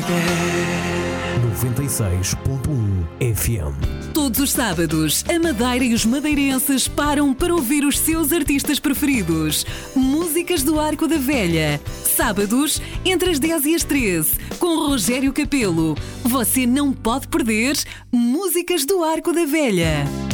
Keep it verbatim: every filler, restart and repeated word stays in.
noventa e seis ponto um F M. Todos os sábados, a Madeira e os madeirenses param para ouvir os seus artistas preferidos. Músicas do Arco da Velha. Sábados, entre as dez e as treze, com Rogério Capelo. Você não pode perder Músicas do Arco da Velha.